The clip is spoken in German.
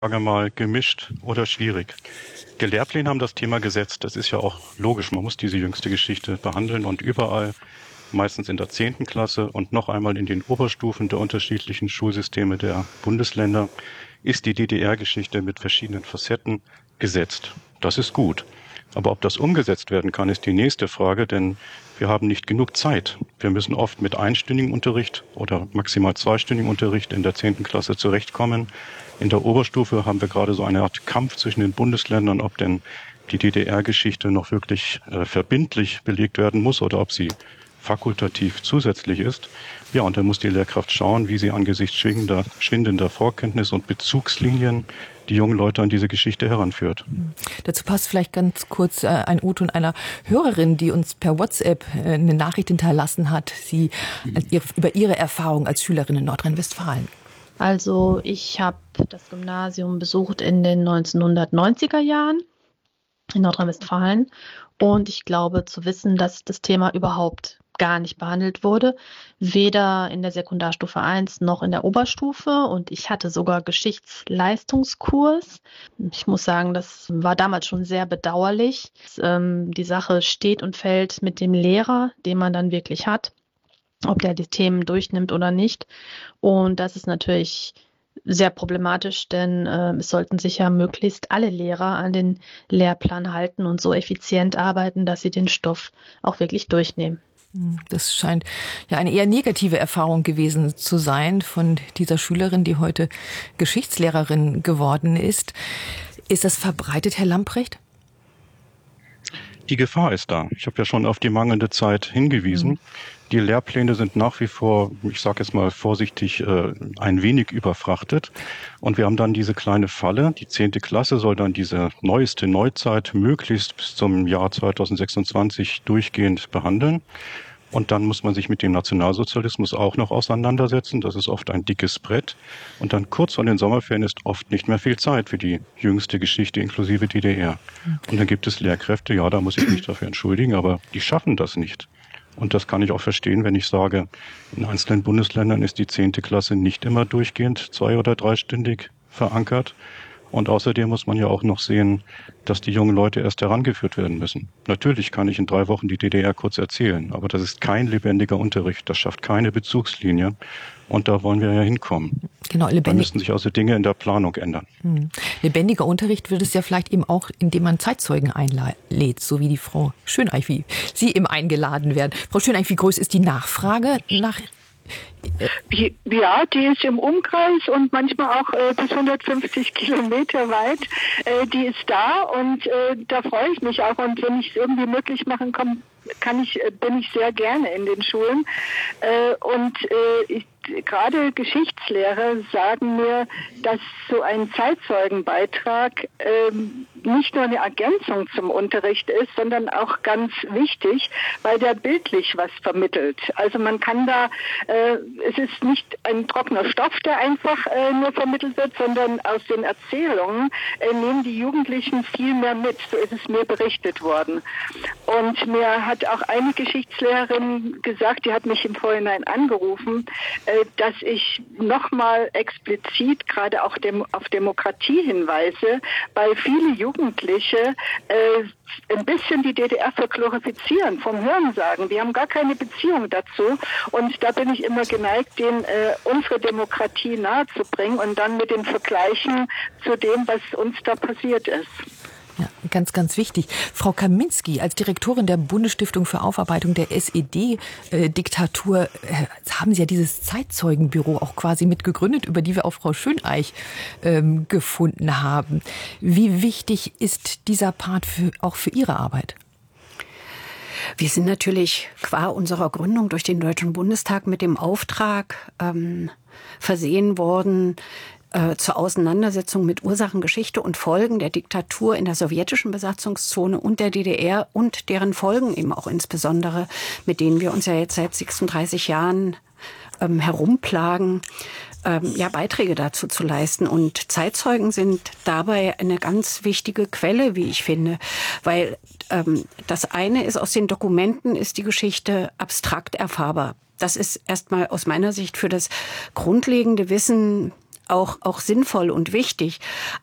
Frage mal, gemischt oder schwierig? Die Lehrpläne haben das Thema gesetzt. Das ist ja auch logisch. Man muss diese jüngste Geschichte behandeln und überall, meistens in der 10. Klasse und noch einmal in den Oberstufen der unterschiedlichen Schulsysteme der Bundesländer, ist die DDR-Geschichte mit verschiedenen Facetten gesetzt. Das ist gut. Aber ob das umgesetzt werden kann, ist die nächste Frage, denn wir haben nicht genug Zeit. Wir müssen oft mit einstündigem Unterricht oder maximal zweistündigem Unterricht in der 10. Klasse zurechtkommen. In der Oberstufe haben wir gerade so eine Art Kampf zwischen den Bundesländern, ob denn die DDR-Geschichte noch wirklich verbindlich belegt werden muss oder ob sie fakultativ zusätzlich ist. Ja, und dann muss die Lehrkraft schauen, wie sie angesichts schwindender Vorkenntnis und Bezugslinien die jungen Leute an diese Geschichte heranführt. Dazu passt vielleicht ganz kurz ein O-Ton einer Hörerin, die uns per WhatsApp eine Nachricht hinterlassen hat, über ihre Erfahrung als Schülerin in Nordrhein-Westfalen. Also ich habe das Gymnasium besucht in den 1990er Jahren in Nordrhein-Westfalen und ich glaube zu wissen, dass das Thema überhaupt gar nicht behandelt wurde, weder in der Sekundarstufe 1 noch in der Oberstufe, und ich hatte sogar Geschichtsleistungskurs. Ich muss sagen, das war damals schon sehr bedauerlich. Die Sache steht und fällt mit dem Lehrer, den man dann wirklich hat, ob der die Themen durchnimmt oder nicht. Und das ist natürlich sehr problematisch, denn es sollten sich ja möglichst alle Lehrer an den Lehrplan halten und so effizient arbeiten, dass sie den Stoff auch wirklich durchnehmen. Das scheint ja eine eher negative Erfahrung gewesen zu sein von dieser Schülerin, die heute Geschichtslehrerin geworden ist. Ist das verbreitet, Herr Lamprecht? Die Gefahr ist da. Ich habe ja schon auf die mangelnde Zeit hingewiesen. Die Lehrpläne sind nach wie vor, ich sage jetzt mal vorsichtig, ein wenig überfrachtet. Und wir haben dann diese kleine Falle. Die 10. Klasse soll dann diese neueste Neuzeit möglichst bis zum Jahr 2026 durchgehend behandeln. Und dann muss man sich mit dem Nationalsozialismus auch noch auseinandersetzen. Das ist oft ein dickes Brett. Und dann kurz vor den Sommerferien ist oft nicht mehr viel Zeit für die jüngste Geschichte inklusive DDR. Und dann gibt es Lehrkräfte, ja, da muss ich mich dafür entschuldigen, aber die schaffen das nicht. Und das kann ich auch verstehen, wenn ich sage, in einzelnen Bundesländern ist die 10. Klasse nicht immer durchgehend 2- oder 3-stündig verankert. Und außerdem muss man ja auch noch sehen, dass die jungen Leute erst herangeführt werden müssen. Natürlich kann ich in 3 Wochen die DDR kurz erzählen, aber das ist kein lebendiger Unterricht, das schafft keine Bezugslinie. Und da wollen wir ja hinkommen. Genau, da müssen sich also Dinge in der Planung ändern. Lebendiger Unterricht wird es ja vielleicht eben auch, indem man Zeitzeugen einlädt, so wie die Frau Schöneich, wie Sie eben eingeladen werden. Frau Schöneich, wie groß ist die Nachfrage nach... Ja, die ist im Umkreis und manchmal auch bis 150 Kilometer weit. Die ist da und da freue ich mich auch. Und wenn ich es irgendwie möglich machen kann, bin ich sehr gerne in den Schulen. Gerade Geschichtslehrer sagen mir, dass so ein Zeitzeugenbeitrag nicht nur eine Ergänzung zum Unterricht ist, sondern auch ganz wichtig, weil der bildlich was vermittelt. Also man kann da, es ist nicht ein trockener Stoff, der einfach nur vermittelt wird, sondern aus den Erzählungen nehmen die Jugendlichen viel mehr mit. So ist es mir berichtet worden. Und mir hat auch eine Geschichtslehrerin gesagt, die hat mich im Vorhinein angerufen, dass ich nochmal explizit gerade auch auf Demokratie hinweise, weil viele Jugendliche ein bisschen die DDR verglorifizieren, vom Hörensagen. Die haben gar keine Beziehung dazu. Und da bin ich immer geneigt, denen unsere Demokratie nahezubringen und dann mit den Vergleichen zu dem, was uns da passiert ist. Ja, ganz, ganz wichtig. Frau Kaminski, als Direktorin der Bundesstiftung für Aufarbeitung der SED-Diktatur haben Sie ja dieses Zeitzeugenbüro auch quasi mitgegründet, über die wir auch Frau Schöneich gefunden haben. Wie wichtig ist dieser Part auch für Ihre Arbeit? Wir sind natürlich qua unserer Gründung durch den Deutschen Bundestag mit dem Auftrag versehen worden, zur Auseinandersetzung mit Ursachen, Geschichte und Folgen der Diktatur in der sowjetischen Besatzungszone und der DDR und deren Folgen eben auch insbesondere, mit denen wir uns ja jetzt seit 36 Jahren herumplagen, Beiträge dazu zu leisten. Und Zeitzeugen sind dabei eine ganz wichtige Quelle, wie ich finde, weil das eine ist, aus den Dokumenten ist die Geschichte abstrakt erfahrbar. Das ist erstmal aus meiner Sicht für das grundlegende Wissen auch sinnvoll und wichtig.